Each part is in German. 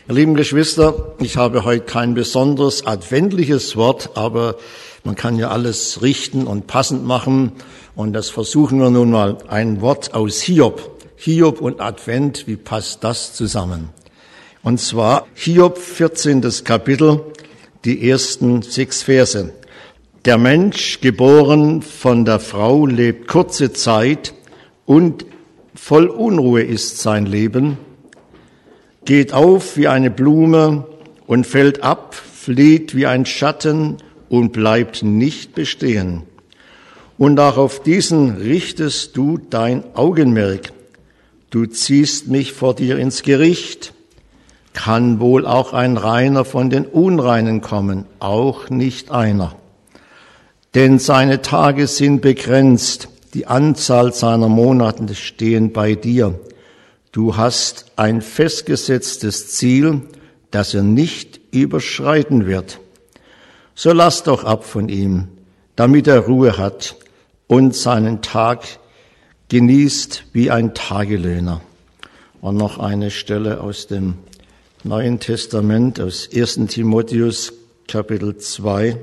Ihr lieben Geschwister, ich habe heute kein besonders adventliches Wort, aber man kann ja alles richten und passend machen. Und das versuchen wir nun mal. Ein Wort aus Hiob. Hiob und Advent, wie passt das zusammen? Und zwar Hiob, 14. Kapitel, die ersten 6 Verse. Der Mensch, geboren von der Frau, lebt kurze Zeit und voll Unruhe ist sein Leben, geht auf wie eine Blume und fällt ab, flieht wie ein Schatten und bleibt nicht bestehen. Und auch auf diesen richtest du dein Augenmerk. Du ziehst mich vor dir ins Gericht. Kann wohl auch ein Reiner von den Unreinen kommen? Auch nicht einer. Denn seine Tage sind begrenzt, die Anzahl seiner Monate stehen bei dir. Du hast ein festgesetztes Ziel, das er nicht überschreiten wird. So lass doch ab von ihm, damit er Ruhe hat und seinen Tag genießt wie ein Tagelöhner. Und noch eine Stelle aus dem Neuen Testament, aus 1. Timotheus, Kapitel 2.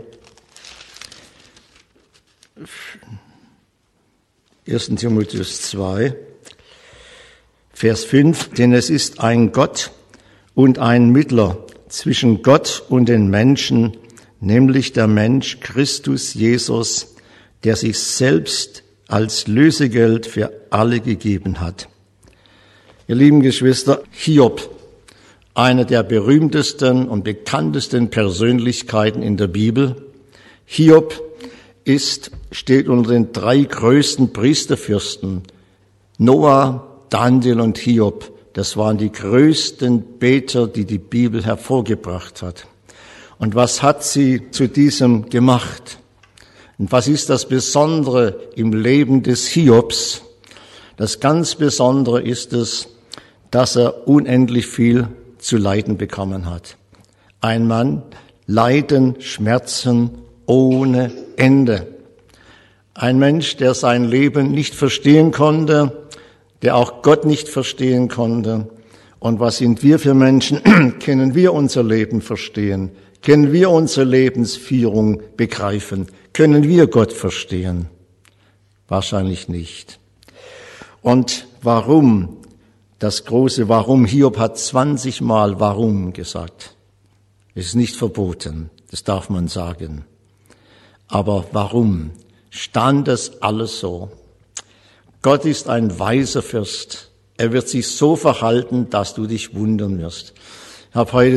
1. Timotheus 2, Vers 5, denn es ist ein Gott und ein Mittler zwischen Gott und den Menschen, nämlich der Mensch Christus Jesus, der sich selbst als Lösegeld für alle gegeben hat. Ihr lieben Geschwister, Hiob, einer der berühmtesten und bekanntesten Persönlichkeiten in der Bibel. Hiob steht unter den 3 größten Priesterfürsten. Noah, Daniel und Hiob, das waren die größten Beter, die die Bibel hervorgebracht hat. Und was hat sie zu diesem gemacht? Und was ist das Besondere im Leben des Hiobs? Das ganz Besondere ist es, dass er unendlich viel zu leiden bekommen hat. Ein Mann, Leiden, Schmerzen ohne Ende. Ein Mensch, der sein Leben nicht verstehen konnte, der auch Gott nicht verstehen konnte. Und was sind wir für Menschen? Können wir unser Leben verstehen? Können wir unsere Lebensführung begreifen? Können wir Gott verstehen? Wahrscheinlich nicht. Und warum? Das große Warum. Hiob hat 20 Mal Warum gesagt. Es ist nicht verboten, das darf man sagen. Aber warum stand das alles so? Gott ist ein weiser Fürst. Er wird sich so verhalten, dass du dich wundern wirst. Ich habe heute